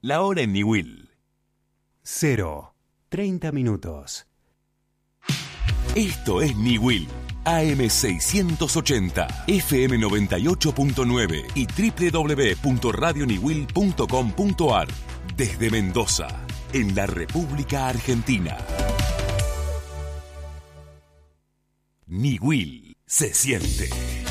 La hora en Niwil. 0:30 minutos. Esto es Niwil. AM680, FM 98.9 y www.radioniwil.com.ar. Desde Mendoza, en la República Argentina. Niwil se siente.